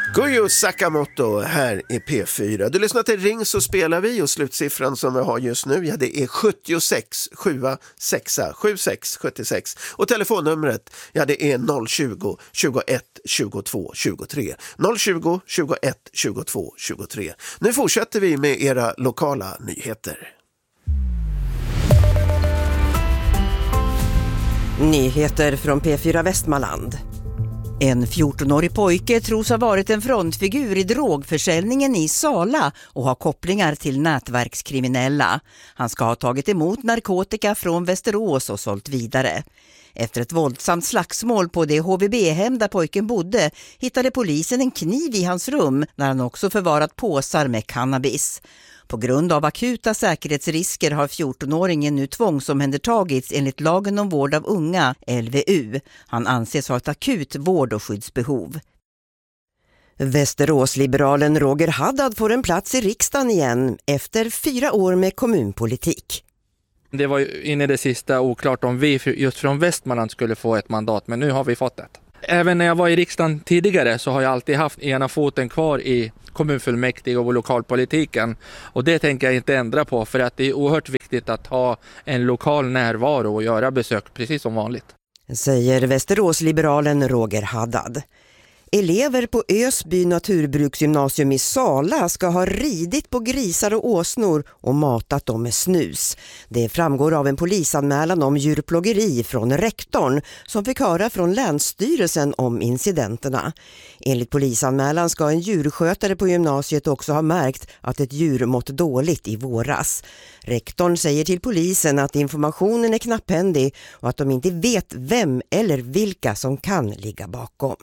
Goyo Sakamoto här i P4. Du lyssnar till Ring så spelar vi och slutsiffran som vi har just nu, ja, det är 76 76 76 76 och telefonnumret, ja, det är 020 21 22 23 020 21 22 23. Nu fortsätter vi med era lokala nyheter. Nyheter från P4 Västmanland. En 14-årig pojke tros ha varit en frontfigur i drogförsäljningen i Sala och har kopplingar till nätverkskriminella. Han ska ha tagit emot narkotika från Västerås och sålt vidare. Efter ett våldsamt slagsmål på det HVB-hem där pojken bodde hittade polisen en kniv i hans rum när han också förvarat påsar med cannabis. På grund av akuta säkerhetsrisker har 14-åringen nu tvångsomhändertagits enligt lagen om vård av unga, LVU. Han anses ha ett akut vård- och skyddsbehov. Västeråsliberalen Roger Haddad får en plats i riksdagen igen efter 4 år med kommunpolitik. Det var ju in i det sista oklart om vi just från Västmanland skulle få ett mandat, men nu har vi fått det. Även när jag var i riksdagen tidigare så har jag alltid haft ena foten kvar i kommunfullmäktige och lokalpolitiken. Och det tänker jag inte ändra på, för att det är oerhört viktigt att ha en lokal närvaro och göra besök precis som vanligt. Säger Västeråsliberalen Roger Haddad. Elever på Ösby naturbruksgymnasium i Sala ska ha ridit på grisar och åsnor och matat dem med snus. Det framgår av en polisanmälan om djurplågeri från rektorn som fick höra från länsstyrelsen om incidenterna. Enligt polisanmälan ska en djurskötare på gymnasiet också ha märkt att ett djur mått dåligt i våras. Rektorn säger till polisen att informationen är knapphändig och att de inte vet vem eller vilka som kan ligga bakom.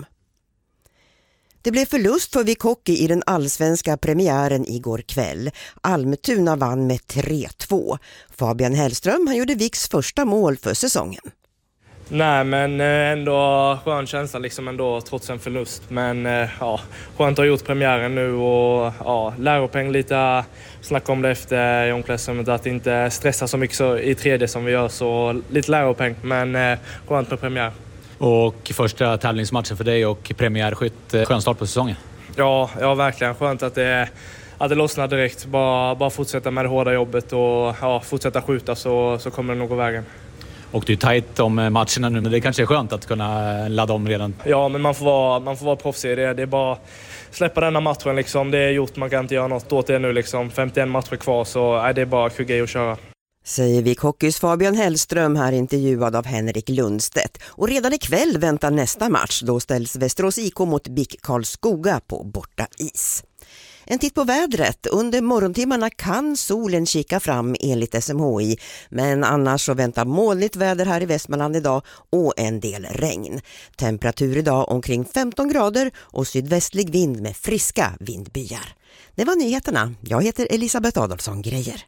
Det blev förlust för Vik Hockey i den allsvenska premiären igår kväll. Almtuna vann med 3-2. Fabian Hellström, han gjorde Viks första mål för säsongen. Nej, men ändå skön känsla liksom ändå trots en förlust. Men ja, skönt att ha gjort premiären nu och ja, läropeng lite, snacka om det efter i omklädningsrummet, att inte stressa så mycket så i tredje som vi gör, så lite läropeng, men skönt med premiär. Och första tävlingsmatchen för dig och premiärskytt, skön start på säsongen. Ja, verkligen skönt att det lossnar direkt. Bara fortsätta med det hårda jobbet och ja, fortsätta skjuta så kommer det nog gå vägen. Och du är tajt om matcherna nu, men det kanske är skönt att kunna ladda om redan. Ja, men man får vara proffsig i det. Det är bara släppa denna matchen liksom. Det är gjort, man kan inte göra något åt det nu liksom. 51 matcher kvar, så det är bara QG att köra. Säger Vik Hockeys Fabian Hellström, här intervjuad av Henrik Lundstedt. Och redan ikväll väntar nästa match. Då ställs Västerås IK mot BIK Karlskoga på borta is. En titt på vädret. Under morgontimmarna kan solen kika fram enligt SMHI. Men annars så väntar molnigt väder här i Västmanland idag och en del regn. Temperatur idag omkring 15 grader och sydvästlig vind med friska vindbyar. Det var nyheterna. Jag heter Elisabeth Adolfsson Grejer.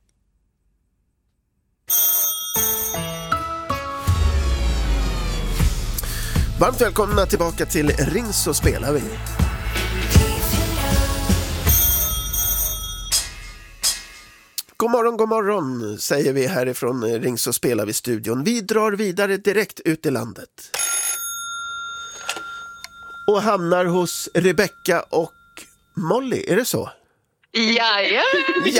Varmt välkomna tillbaka till Ring så spelar vi. God morgon säger vi härifrån Ring så spelar vi studion. Vi drar vidare direkt ut i landet och hamnar hos Rebecca och Molly, är det så? Jajamän!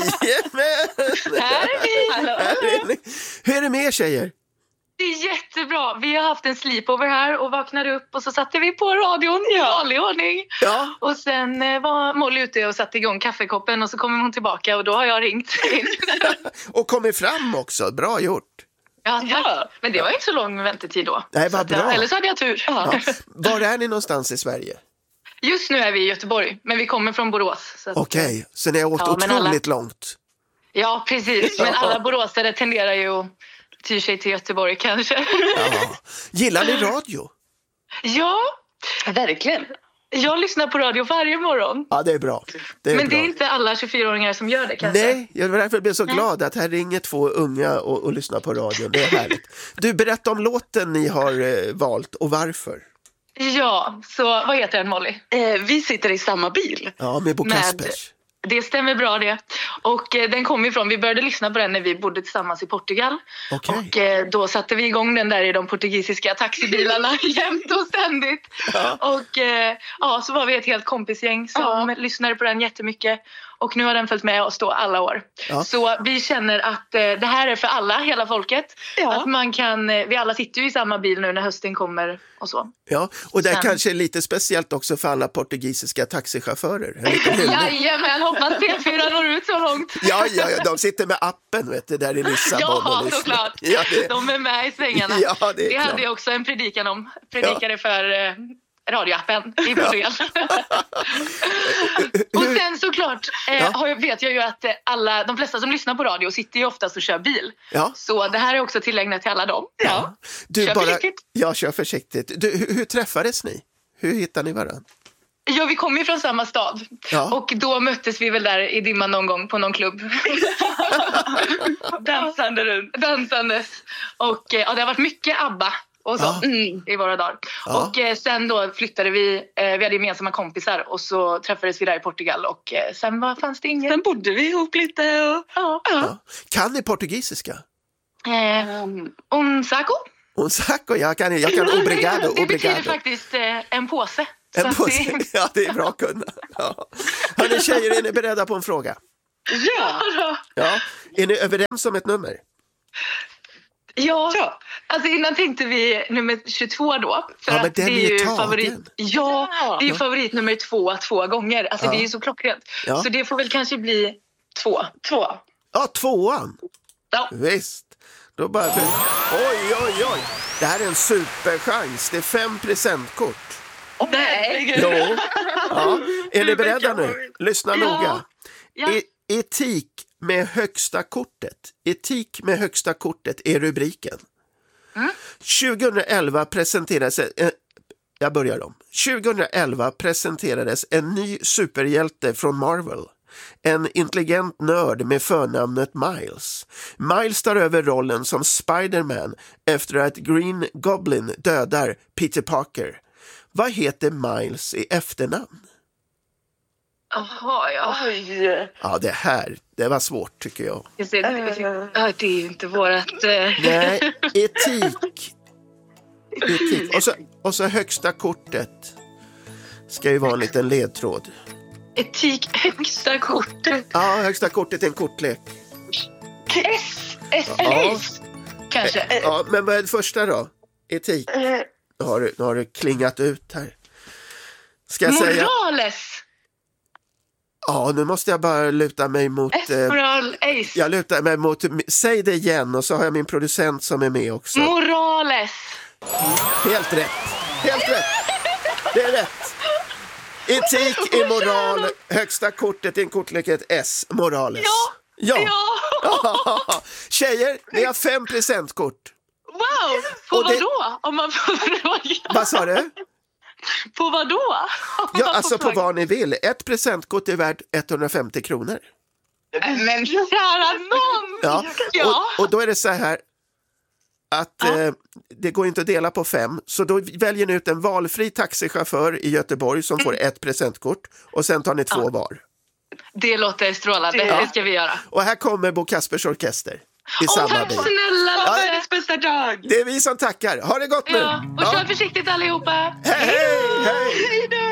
Här är vi! Hur är det med er, tjejer? Det är jättebra. Vi har haft en sleepover här och vaknade upp och så satte vi på radion i vanlig ordning. Ja. Och sen var Molly ute och satte igång kaffekoppen och så kommer hon tillbaka och då har jag ringt. Och kommit fram också. Bra gjort. Ja, men det var inte så lång väntetid då. Nej, vad bra. Eller så hade jag tur. Ja. Var är ni någonstans i Sverige? Just nu är vi i Göteborg, men vi kommer från Borås. Okej, så ni har åkt otroligt långt. Ja, precis. Men alla boråsare tenderar ju att tyr sig till Göteborg kanske. Ja. Gillar ni radio? Ja, verkligen. Jag lyssnar på radio varje morgon. Ja, det är bra. Det är inte alla 24-åringar som gör det kanske. Nej, jag var därför blev så glad att här ringer 2 unga och lyssnar på radio. Det är härligt. Du, berätta om låten ni har valt och varför. Ja, så vad heter den, Molly? Vi sitter i samma bil. Ja, med Bo Kaspers. Det stämmer bra det. Och den kom ifrån, vi började lyssna på den när vi bodde tillsammans i Portugal. Okej. Och då satte vi igång den där i de portugisiska taxibilarna jämt och ständigt. Ja. Och så var vi ett helt kompisgäng som lyssnade på den jättemycket. Och nu har den följt med oss då alla år. Ja. Så vi känner att det här är för alla, hela folket. Att man kan, vi alla sitter ju i samma bil nu när hösten kommer och så. Ja, och det är Sen- kanske lite speciellt också för alla portugisiska taxichaufförer. Jajamän, hoppas P4 når ut så långt. Ja, de sitter med appen, vet du, där i Lissabon Ja, och lyssnar. såklart. Ja, De är med i svängarna. Ja, det är klart. hade jag också en predikan om. Predikade för radioappen i Portugal. Och sen såklart vet jag ju att de flesta som lyssnar på radio sitter ju oftast och kör bil. Ja. Så det här är också tillägnat till alla dem. Ja. Du Kör försiktigt. Ja, kör försiktigt. Du, hur träffades ni? Hur hittade ni varandra? Ja, vi kommer ju från samma stad. Ja. Och då möttes vi väl där i dimman någon gång på någon klubb. Dansande runt. Dansandes. Och det har varit mycket ABBA och så i våra dagar. Ja. Och sen då flyttade vi hade gemensamma kompisar och så träffades vi där i Portugal och sen fanns det ingen. Sen bodde vi ihop lite och Ja. Kan ni portugisiska? Un saco. Un saco, jag kan obrigado. Det betyder faktiskt en påse. En Så att påse. Ja, det är bra att kunna. Ja. Hörrni tjejer, är ni beredda på en fråga? Ja. Är ni överens om ett nummer? Ja, alltså innan tänkte vi nummer 22 då. För men att den det är är ju tagen. favorit. Ja, det är ju favorit nummer 2 gånger. Alltså det är ju så klockrent. Ja. Så det får väl kanske bli 2. Ja, 2:an. Ja. Visst. Då bara... Oj. Det här är en superchans. Det är 5 presentkort. Nej. Jo. Ja. Är ni beredda nu? Lyssna noga. Ja. Etik med högsta kortet. Etik med högsta kortet är rubriken. 2011 presenterades... Jag börjar om. 2011 presenterades en ny superhjälte från Marvel. En intelligent nörd med förnamnet Miles. Miles tar över rollen som Spider-Man efter att Green Goblin dödar Peter Parker. Vad heter Miles i efternamn? Jaha, ja. Ja, det var svårt tycker jag. Det är ju inte vårat... Nej, etik. Och så högsta kortet ska ju vara en liten ledtråd. Etik, högsta kortet. Ja, högsta kortet är en kortlek. S. Kanske. Ja, men vad är det första då? Etik. Nu har du klingat ut här. Ska jag säga? Morales. Ja, nu måste jag bara luta mig mot... Ace. Jag lutar mig mot... Säg det igen och så har jag min producent som är med också. Morales. Helt rätt. Det är rätt. Etik är moral. Högsta kortet är en kortlek, ett S. Morales. Ja. Tjejer, ni har 5 presentkort. Wow, på Och vad det- då? Om man får fråga. Vad sa du? På vad då? Ja, alltså på vad ni vill. Ett presentkort är värt 150 kronor. Men kära någon! Ja. Och då är det så här att det går inte att dela på 5. Så då väljer ni ut en valfri taxichaufför i Göteborg som får ett presentkort. Och sen tar ni 2 var. Det låter strålande, det ska vi göra. Och här kommer Bo Kaspers orkester i samma Tack bil. snälla! Världens bästa dag! Det är vi som tackar. Ha det gott nu. Ja, och kör försiktigt allihopa! Hej! Hej då!